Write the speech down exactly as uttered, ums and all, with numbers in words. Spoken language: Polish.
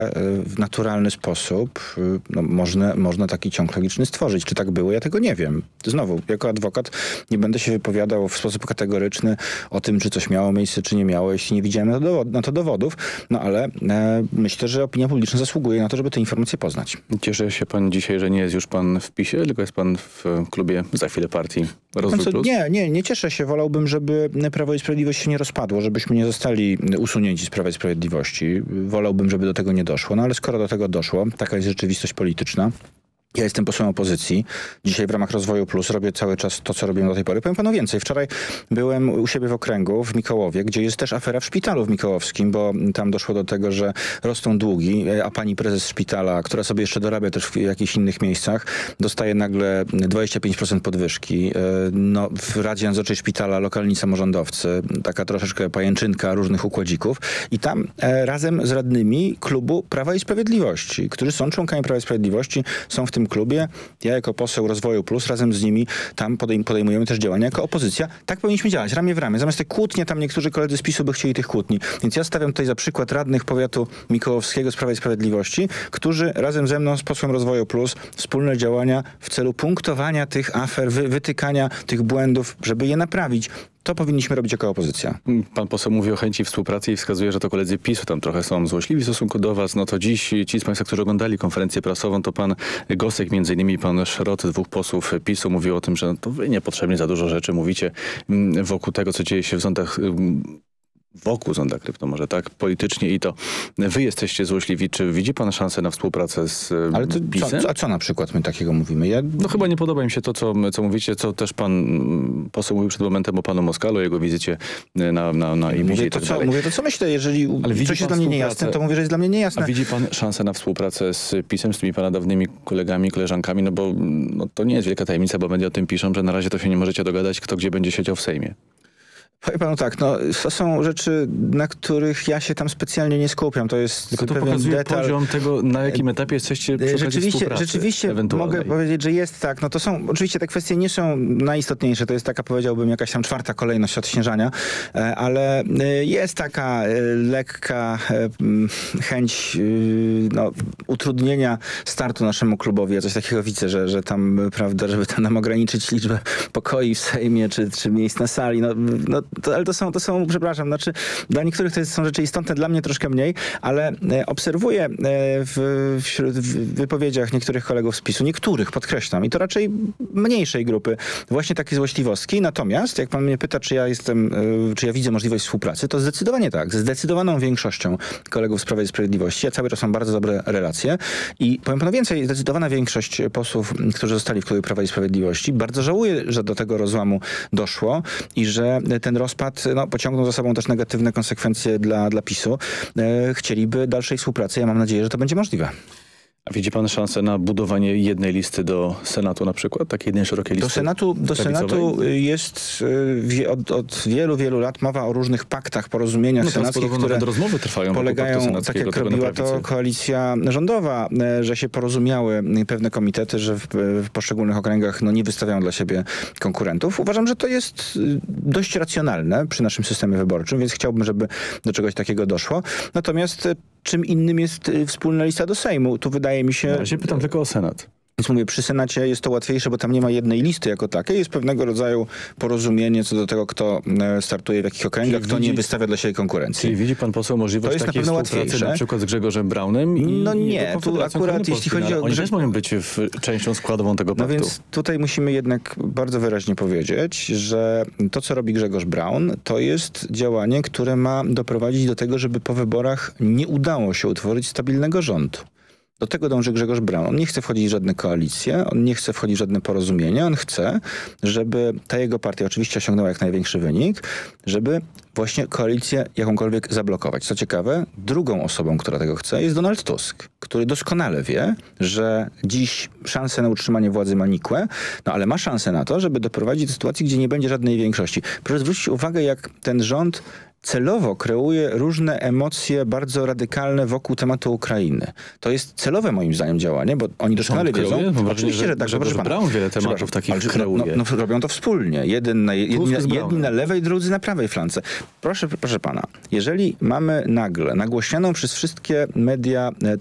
w naturalny sposób no, można, można taki ciąg logiczny stworzyć. Czy tak było? Ja tego nie wiem. Znowu, jako adwokat nie będę się wypowiadał w sposób kategoryczny o tym, czy coś miało miejsce, czy nie miało, jeśli nie widziałem na to, dowod- na to dowodów. No ale e, myślę, że opinia publiczna zasługuje na to, żeby te informacje poznać. Cieszy się pan dzisiaj, że nie jest już pan w PiSie, tylko jest pan w klubie za chwilę partii Rozwój Co, Plus? nie, nie, nie cieszę się. Wolałbym, żeby Prawo i Sprawiedliwość się nie rozpadło, żebyśmy nie zostali usunięci z Prawa i Sprawiedliwości. Wolałbym, żeby do tego nie doszło. No ale skoro do tego doszło, taka jest rzeczywistość polityczna. Ja jestem posłem opozycji. Dzisiaj w ramach Rozwoju Plus robię cały czas to, co robiłem do tej pory. Powiem panu więcej. Wczoraj byłem u siebie w okręgu w Mikołowie, gdzie jest też afera w szpitalu w Mikołowskim, bo tam doszło do tego, że rosną długi, a pani prezes szpitala, która sobie jeszcze dorabia też w jakichś innych miejscach, dostaje nagle dwadzieścia pięć procent podwyżki. No, w Radzie Nadzorczej Szpitala lokalni samorządowcy, taka troszeczkę pajęczynka różnych układzików i tam e, razem z radnymi klubu Prawa i Sprawiedliwości, którzy są członkami Prawa i Sprawiedliwości, są w tym klubie. Ja jako poseł Rozwoju Plus razem z nimi tam podejm- podejmujemy też działania jako opozycja. Tak powinniśmy działać, ramię w ramię. Zamiast tych kłótni, tam niektórzy koledzy z PiSu by chcieli tych kłótni. Więc ja stawiam tutaj za przykład radnych powiatu mikołowskiego z Prawa i Sprawiedliwości, którzy razem ze mną z posłem Rozwoju Plus wspólne działania w celu punktowania tych afer, wy- wytykania tych błędów, żeby je naprawić. To powinniśmy robić jako opozycja. Pan poseł mówi o chęci współpracy i wskazuje, że to koledzy PiSu tam trochę są złośliwi w stosunku do was. No to dziś ci z państwa, którzy oglądali konferencję prasową, to pan Gosek, między innymi pan Szrot, dwóch posłów PiSu, mówił o tym, że to wy niepotrzebnie za dużo rzeczy mówicie wokół tego, co dzieje się w sądach, wokół Zonda Krypto może tak, politycznie i to wy jesteście złośliwi. Czy widzi pan szansę na współpracę z Ale to PiSem? co, a co na przykład my takiego mówimy? Ja... No chyba nie podoba mi się to, co, co mówicie, co też pan poseł mówił przed momentem o panu Moskalu, o jego wizycie na, na, na Ibizie Mówię i to, tak co, dalej. mówię to, co myślę. Jeżeli Ale widzi coś jest pan dla mnie niejasne, współpracę- to mówię, że jest dla mnie niejasne. A widzi pan szansę na współpracę z PiSem, z tymi pana dawnymi kolegami, koleżankami? No bo no, to nie jest wielka tajemnica, bo media o tym piszą, że na razie to się nie możecie dogadać, kto gdzie będzie siedział w Sejmie. Powiem panu tak, no to są rzeczy, na których ja się tam specjalnie nie skupiam. To jest Tylko to pewien pokazuje detal. poziom tego, na jakim etapie jesteście przy okazji Rzeczywiście, współpracy rzeczywiście ewentualnej. mogę powiedzieć, że jest tak. No to są, oczywiście te kwestie nie są najistotniejsze. To jest taka, powiedziałbym, jakaś tam czwarta kolejność odśnieżania, e, ale e, jest taka e, lekka e, m, chęć e, no, utrudnienia startu naszemu klubowi. Ja coś takiego widzę, że, że tam, prawda, żeby tam nam ograniczyć liczbę pokoi w Sejmie, czy, czy miejsc na sali. No, no to, ale to są, to są, przepraszam, znaczy dla niektórych to jest, są rzeczy istotne, dla mnie troszkę mniej, ale e, obserwuję e, w, wśród, w wypowiedziach niektórych kolegów z PiSu, niektórych, podkreślam, i to raczej mniejszej grupy, właśnie takie złośliwostki. Natomiast, jak pan mnie pyta, czy ja jestem, e, czy ja widzę możliwość współpracy, to zdecydowanie tak. Z zdecydowaną większością kolegów z Prawa i Sprawiedliwości. Ja cały czas mam bardzo dobre relacje i powiem panu więcej, zdecydowana większość posłów, którzy zostali w klubie Prawa i Sprawiedliwości, bardzo żałuje, że do tego rozłamu doszło i że ten rozpad no, pociągnął za sobą też negatywne konsekwencje dla, dla PiSu. E, chcieliby dalszej współpracy. Ja mam nadzieję, że to będzie możliwe. A widzi pan szansę na budowanie jednej listy do Senatu na przykład? Takiej jednej szerokiej listy Do Senatu, do Senatu jest y, wie, od, od wielu, wielu lat mowa o różnych paktach, porozumieniach no senackich, które rozmowy trwają polegają, tak jak robiła to koalicja rządowa, y, że się porozumiały pewne komitety, że w, w poszczególnych okręgach no, nie wystawiają dla siebie konkurentów. Uważam, że to jest y, dość racjonalne przy naszym systemie wyborczym, więc chciałbym, żeby do czegoś takiego doszło. Natomiast y, czym innym jest y, wspólna lista do Sejmu. Tu wydaje mi się... Ja się pytam tylko o Senat. Więc mówię, przy Senacie jest to łatwiejsze, bo tam nie ma jednej listy jako takiej. Jest pewnego rodzaju porozumienie co do tego, kto startuje w jakich okręgach, kto widzi, nie wystawia dla siebie konkurencji. Czyli widzi pan poseł możliwość takiej na współpracy łatwiejsze. Na przykład z Grzegorzem Braunem? I no nie, tu akurat jeśli chodzi o... Oni też mają być w częścią składową tego paktu. No więc tutaj musimy jednak bardzo wyraźnie powiedzieć, że to, co robi Grzegorz Braun, to jest działanie, które ma doprowadzić do tego, żeby po wyborach nie udało się utworzyć stabilnego rządu. Do tego dąży Grzegorz Braun. On nie chce wchodzić w żadne koalicje, on nie chce wchodzić w żadne porozumienia, on chce, żeby ta jego partia oczywiście osiągnęła jak największy wynik, żeby właśnie koalicję jakąkolwiek zablokować. Co ciekawe, drugą osobą, która tego chce, jest Donald Tusk, który doskonale wie, że dziś szanse na utrzymanie władzy ma nikłe, no ale ma szansę na to, żeby doprowadzić do sytuacji, gdzie nie będzie żadnej większości. Proszę zwrócić uwagę, jak ten rząd celowo kreuje różne emocje bardzo radykalne wokół tematu Ukrainy. To jest celowe moim zdaniem działanie, bo oni doskonale wiedzą. Mam wrażenie, Oczywiście, że tak, że, proszę że pana. Brown wiele tematów takich ale, kreuje. No, no, robią to wspólnie. Jeden na, jedni, Tusk z jedni Brownem. na lewej, drudzy na prawej flance. Proszę, proszę pana, jeżeli mamy nagle nagłośnianą przez wszystkie media